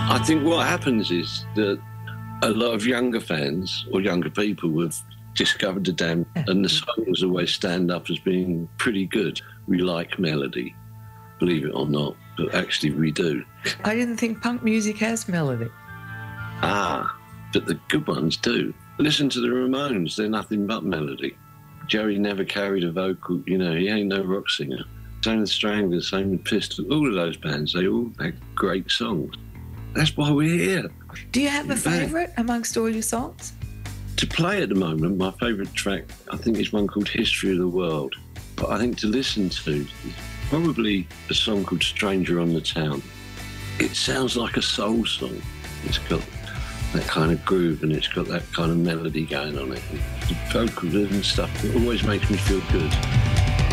I think what happens is that a lot of younger fans or younger people have discovered the Damned, and the songs always stand up as being pretty good. We like melody, believe it or not, but actually we do. I didn't think punk music has melody. But the good ones do. Listen to the Ramones, they're nothing but melody. Joey never carried a vocal, you know, he ain't no rock singer. Same with Stranglers, same with Pistol, all of those bands, they all had great songs. That's why we're here. Do you have a favourite amongst all your songs? To play at the moment, my favourite track, I think, is one called History of the World. But I think to listen to is probably a song called Stranger on the Town. It sounds like a soul song. It's got that kind of groove and it's got that kind of melody going on it. The vocals and stuff, it always makes me feel good.